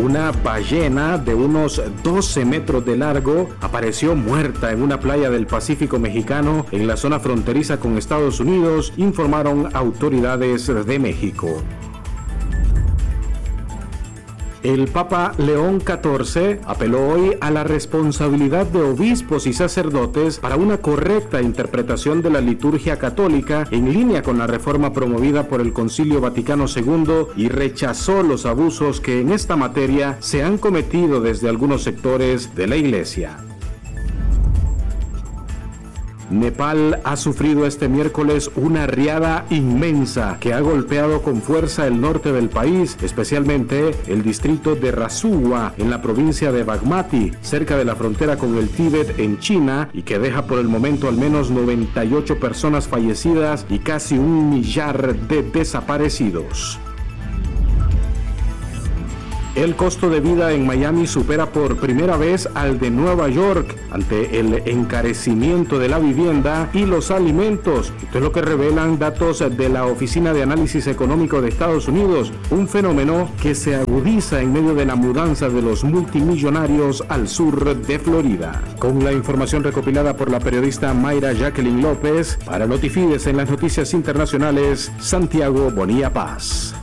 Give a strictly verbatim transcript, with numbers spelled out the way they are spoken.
Una ballena de unos doce metros de largo apareció muerta en una playa del Pacífico mexicano en la zona fronteriza con Estados Unidos, informaron autoridades de México. El Papa León catorce apeló hoy a la responsabilidad de obispos y sacerdotes para una correcta interpretación de la liturgia católica en línea con la reforma promovida por el Concilio Vaticano segundo y rechazó los abusos que en esta materia se han cometido desde algunos sectores de la Iglesia. Nepal ha sufrido este miércoles una riada inmensa que ha golpeado con fuerza el norte del país, especialmente el distrito de Rasuwa en la provincia de Bagmati, cerca de la frontera con el Tíbet en China, y que deja por el momento al menos noventa y ocho personas fallecidas y casi un millar de desaparecidos. El costo de vida en Miami supera por primera vez al de Nueva York ante el encarecimiento de la vivienda y los alimentos. Esto es lo que revelan datos de la Oficina de Análisis Económico de Estados Unidos, un fenómeno que se agudiza en medio de la mudanza de los multimillonarios al sur de Florida. Con la información recopilada por la periodista Mayra Jacqueline López, para Notifides en las noticias internacionales, Santiago Bonilla Paz.